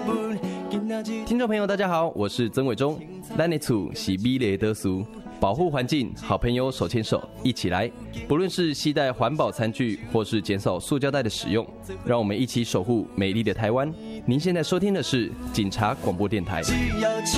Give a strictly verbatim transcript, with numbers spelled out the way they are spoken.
听众朋友，大家好，我是曾伟忠。咱的厝是美丽的厝，保护环境，好朋友手牵手一起来。不论是携带环保餐具，或是减少塑胶袋的使用，让我们一起守护美丽的台湾。您现在收听的是警察广播电台。只要